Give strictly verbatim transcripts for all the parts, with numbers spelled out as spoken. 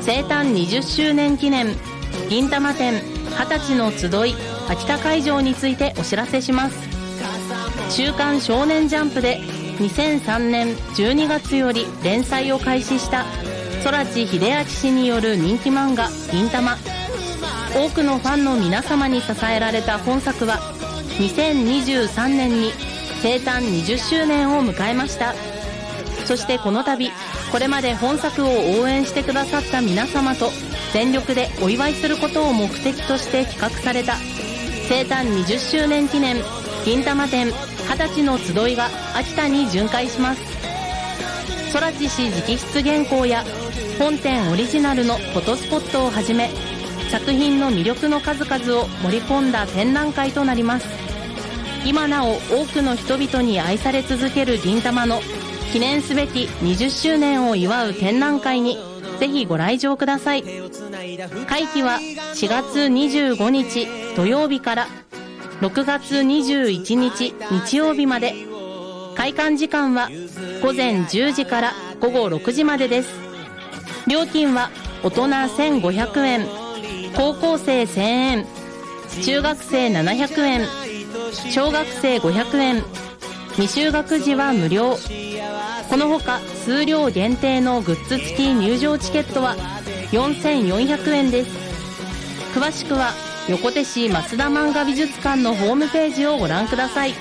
生誕にじゅっしゅうねん記念銀玉展はたちの集い秋田会場についてお知らせします。週刊少年ジャンプでにせんさんねんじゅうにがつより連載を開始した空知秀明氏による人気漫画銀玉。多くのファンの皆様に支えられた本作はにせんにじゅうさんねんに生誕にじゅっしゅうねんを迎えました。そしてこの度これまで本作を応援してくださった皆様と全力でお祝いすることを目的として企画された生誕にじゅっしゅうねん記念銀玉展はたちの集いが秋田に巡回します。空知氏直筆原稿や本展オリジナルのフォトスポットをはじめ作品の魅力の数々を盛り込んだ展覧会となります。今なお多くの人々に愛され続ける銀玉の記念すべきにじゅっしゅうねんを祝う展覧会にぜひご来場ください。会期はしがつにじゅうごにち土曜日からろくがつにじゅういちにち日曜日まで。開館時間はごぜんじゅうじからごごろくじまでです。料金は大人せんごひゃくえん、高校生せんえん、中学生ななひゃくえん、小学生ごひゃくえん、未就学児は無料。このほか数量限定のグッズ付き入場チケットはよんせんよんひゃくえんです。詳しくは横手市増田漫画美術館のホームページをご覧ください。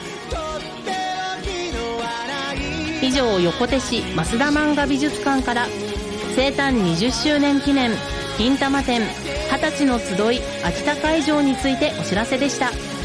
以上、横手市増田漫画美術館から生誕にじゅっしゅうねん記念銀玉展はたちの集い秋田会場についてお知らせでした。